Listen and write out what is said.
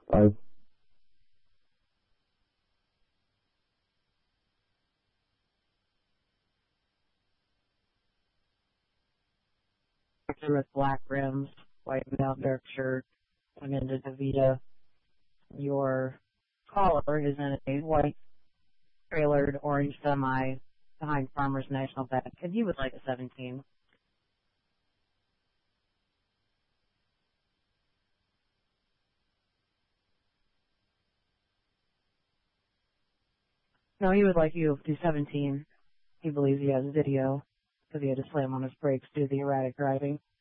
5. With black rims, white male, dark shirt, went into DaVita. Your caller is in a white trailered orange semi behind Farmers National Bank, and he would like a 17. No, he would like you to 17. He believes he has video because he had to slam on his brakes due to the erratic driving.